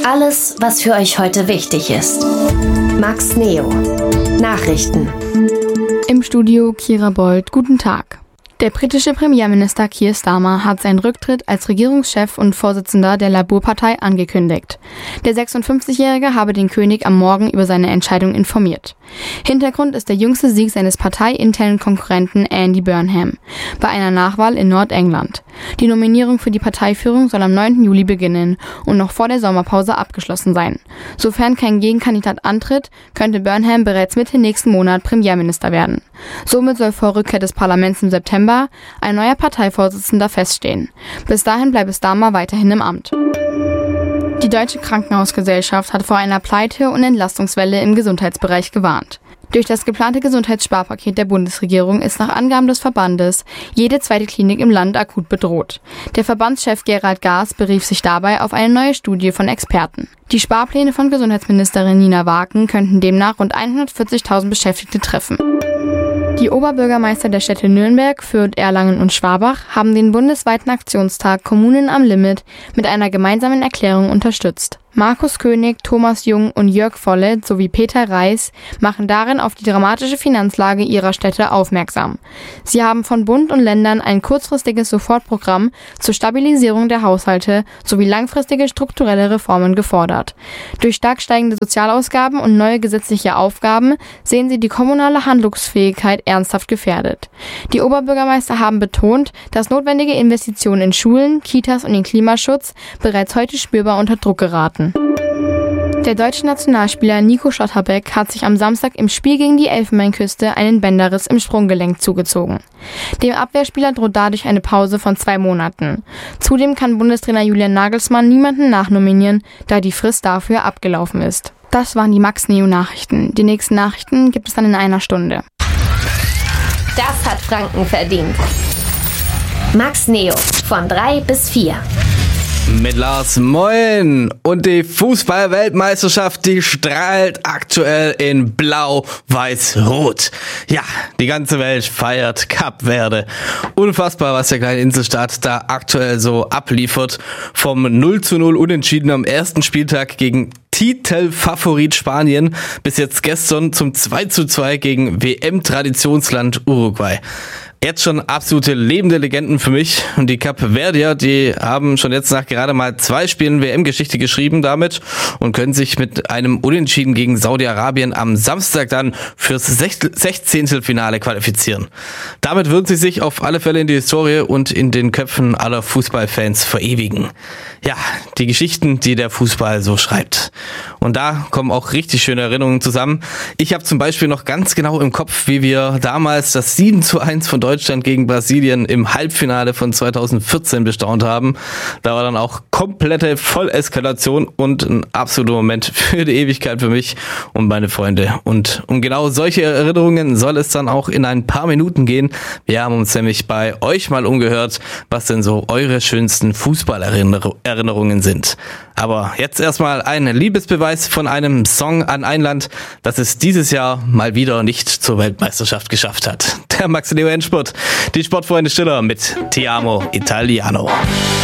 Alles, was für euch heute wichtig ist. Max Neo. Nachrichten. Im Studio Kira Bold. Guten Tag. Der britische Premierminister Keir Starmer hat seinen Rücktritt als Regierungschef und Vorsitzender der Labour-Partei angekündigt. Der 56-Jährige habe den König am Morgen über seine Entscheidung informiert. Hintergrund ist der jüngste Sieg seines parteiinternen Konkurrenten Andy Burnham bei einer Nachwahl in Nordengland. Die Nominierung für die Parteiführung soll am 9. Juli beginnen und noch vor der Sommerpause abgeschlossen sein. Sofern kein Gegenkandidat antritt, könnte Burnham bereits Mitte nächsten Monat Premierminister werden. Somit soll vor Rückkehr des Parlaments im September ein neuer Parteivorsitzender feststehen. Bis dahin bleibe Starmer weiterhin im Amt. Die Deutsche Krankenhausgesellschaft hat vor einer Pleite- und Entlastungswelle im Gesundheitsbereich gewarnt. Durch das geplante Gesundheitssparpaket der Bundesregierung ist nach Angaben des Verbandes jede zweite Klinik im Land akut bedroht. Der Verbandschef Gerald Gaas berief sich dabei auf eine neue Studie von Experten. Die Sparpläne von Gesundheitsministerin Nina Wagen könnten demnach rund 140.000 Beschäftigte treffen. Die Oberbürgermeister der Städte Nürnberg, Fürth, Erlangen und Schwabach haben den bundesweiten Aktionstag Kommunen am Limit mit einer gemeinsamen Erklärung unterstützt. Markus König, Thomas Jung und Jörg Volle sowie Peter Reis machen darin auf die dramatische Finanzlage ihrer Städte aufmerksam. Sie haben von Bund und Ländern ein kurzfristiges Sofortprogramm zur Stabilisierung der Haushalte sowie langfristige strukturelle Reformen gefordert. Durch stark steigende Sozialausgaben und neue gesetzliche Aufgaben sehen sie die kommunale Handlungsfähigkeit ernsthaft gefährdet. Die Oberbürgermeister haben betont, dass notwendige Investitionen in Schulen, Kitas und den Klimaschutz bereits heute spürbar unter Druck geraten. Der deutsche Nationalspieler Nico Schlotterbeck hat sich am Samstag im Spiel gegen die Elfenbeinküste einen Bänderriss im Sprunggelenk zugezogen. Dem Abwehrspieler droht dadurch eine Pause von 2 Monaten. Zudem kann Bundestrainer Julian Nagelsmann niemanden nachnominieren, da die Frist dafür abgelaufen ist. Das waren die Max Neo Nachrichten. Die nächsten Nachrichten gibt es dann in einer Stunde. Das hat Franken verdient. Max Neo von 3 bis 4. Mit Lars, moin! Und die Fußball-Weltmeisterschaft, die strahlt aktuell in Blau-Weiß-Rot. Ja, die ganze Welt feiert Kap Verde. Unfassbar, was der kleine Inselstaat da aktuell so abliefert. Vom 0:0 Unentschieden am ersten Spieltag gegen Titelfavorit Spanien bis jetzt gestern zum 2:2 gegen WM-Traditionsland Uruguay. Jetzt schon absolute lebende Legenden für mich. Und die Kapverdier, die haben schon jetzt nach gerade mal 2 Spielen WM-Geschichte geschrieben damit und können sich mit einem Unentschieden gegen Saudi-Arabien am Samstag dann fürs 16. Finale qualifizieren. Damit würden sie sich auf alle Fälle in die Historie und in den Köpfen aller Fußballfans verewigen. Ja, die Geschichten, die der Fußball so schreibt. Und da kommen auch richtig schöne Erinnerungen zusammen. Ich habe zum Beispiel noch ganz genau im Kopf, wie wir damals das 7:1 von Deutschland gegen Brasilien im Halbfinale von 2014 bestaunt haben. Da war dann auch komplette Volleskalation und ein absoluter Moment für die Ewigkeit für mich und meine Freunde. Und um genau solche Erinnerungen soll es dann auch in ein paar Minuten gehen. Wir haben uns nämlich bei euch mal umgehört, was denn so eure schönsten Fußballerinnerungen sind. Aber jetzt erstmal ein Liebesbeweis von einem Song an ein Land, das es dieses Jahr mal wieder nicht zur Weltmeisterschaft geschafft hat. Der Max Neo Endspurt, die Sportfreunde Stiller mit Ti Amo Italiano.